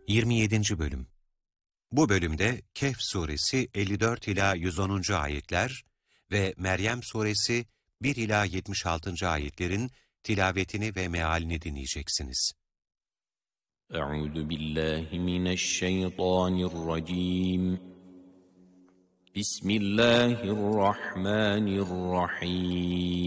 27. Bölüm. Bu bölümde Kehf suresi 54 ila 110. ayetler ve Meryem suresi 1 ila 76. ayetlerin tilavetini ve mealini dinleyeceksiniz. Euzu billahi mineşşeytanirracim. Bismillahirrahmanirrahim.